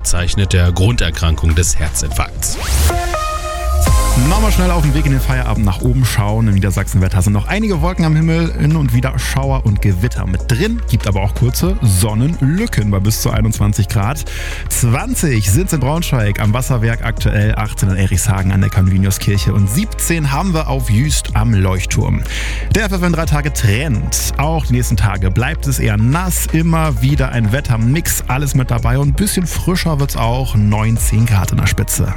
gekennzeichnet der Grunderkrankung des Herzinfarkts. Nochmal schnell auf den Weg in den Feierabend nach oben schauen. Im Niedersachsenwetter sind noch einige Wolken am Himmel, hin und wieder Schauer und Gewitter mit drin. Gibt aber auch kurze Sonnenlücken bei bis zu 21 Grad. 20 sind es in Braunschweig am Wasserwerk aktuell, 18 in Erichshagen an der Calviniuskirche und 17 haben wir auf Jüst am Leuchtturm. Der FFN 3 Tage Trend. Auch die nächsten Tage bleibt es eher nass, immer wieder ein Wettermix, alles mit dabei und ein bisschen frischer wird es auch, 19 Grad in der Spitze.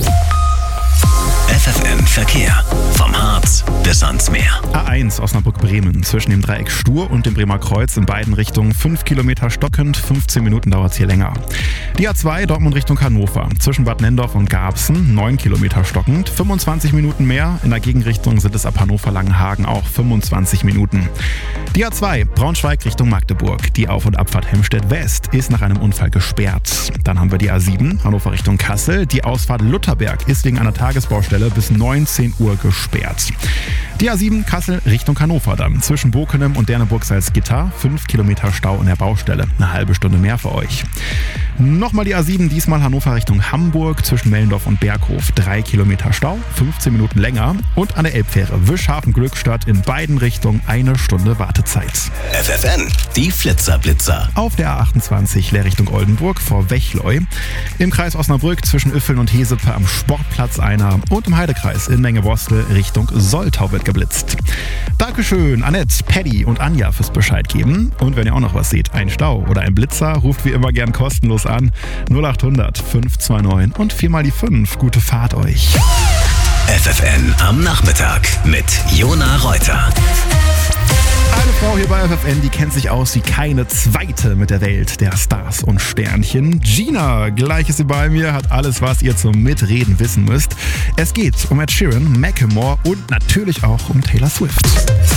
FFN Verkehr. Vom Harz bis ans Meer. A1 Osnabrück-Bremen zwischen dem Dreieck Stur und dem Bremer Kreuz in beiden Richtungen 5 Kilometer stockend, 15 Minuten dauert es hier länger. Die A2 Dortmund Richtung Hannover zwischen Bad Nendorf und Garbsen 9 Kilometer stockend, 25 Minuten mehr. In der Gegenrichtung sind es ab Hannover-Langenhagen auch 25 Minuten. Die A2 Braunschweig Richtung Magdeburg. Die Auf- und Abfahrt Hempstead West ist nach einem Unfall gesperrt. Dann haben wir die A7 Hannover Richtung Kassel. Die Ausfahrt Lutherberg ist wegen einer Tagesbaustelle bis 19 Uhr gesperrt. Die A7 Kassel Richtung Hannover dann. Zwischen Bokenem und Derneburg-Salzgitter 5 Kilometer Stau an der Baustelle. Eine halbe Stunde mehr für euch. Nochmal die A7, diesmal Hannover Richtung Hamburg. Zwischen Mellendorf und Berghof 3 Kilometer Stau, 15 Minuten länger. Und an der Elbfähre Wischhafen-Glückstadt in beiden Richtungen 1 Stunde Wartezeit. FFN, die Flitzer-Blitzer. Auf der A28 Leer Richtung Oldenburg vor Wechleu. Im Kreis Osnabrück zwischen Üffeln und Hesepe am Sportplatz einer. Und im Heidekreis in Menge-Bostel Richtung Soltau wird geblitzt. Dankeschön, Annette, Paddy und Anja fürs Bescheid geben. Und wenn ihr auch noch was seht, ein Stau oder ein Blitzer, ruft wie immer gern kostenlos an. 0800 529 und 4 mal die 5. Gute Fahrt euch. FFN am Nachmittag mit Jona Reuter. Eine Frau hier bei FFN, die kennt sich aus wie keine zweite mit der Welt der Stars und Sternchen. Gina, gleich ist sie bei mir, hat alles, was ihr zum Mitreden wissen müsst. Es geht um Ed Sheeran, Macklemore und natürlich auch um Taylor Swift.